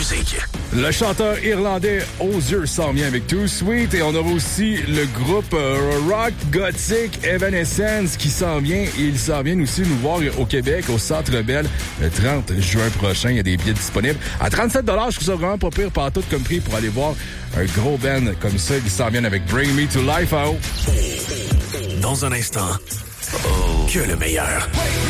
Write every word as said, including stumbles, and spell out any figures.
musique. Le chanteur irlandais Hozier s'en vient avec Too Sweet et on aura aussi le groupe euh, rock gothique Evanescence qui s'en vient et ils s'en viennent aussi nous voir au Québec au Centre Bell le trente juin prochain. Il y a des billets disponibles à trente-sept dollars. Je trouve ça vraiment pas pire par tout comme prix pour aller voir un gros band comme ça. Ils s'en viennent avec Bring Me to Life. Oh. Dans un instant, oh, que le meilleur.